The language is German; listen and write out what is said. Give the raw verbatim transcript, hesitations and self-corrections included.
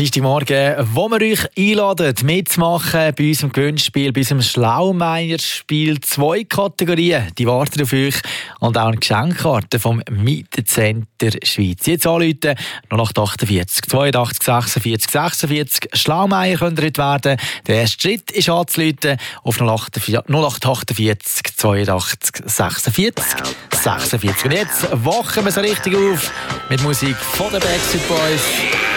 Dienstagmorgen, wo wir euch einladen, mitzumachen bei unserem Gewinnspiel, bei unserem Schlaumeierspiel. Zwei Kategorien, die warten auf euch und auch eine Geschenkkarte vom Mietencenter Schweiz. Jetzt anrufen, null acht achtundvierzig, zweiundachtzig, sechsundvierzig, sechsundvierzig. Schlaumeier könnt ihr heute werden. Der erste Schritt ist anzurufen auf null acht achtundvierzig, zweiundachtzig, sechsundvierzig, sechsundvierzig. Und jetzt wachen wir so richtig auf mit Musik von den Backstreet Boys.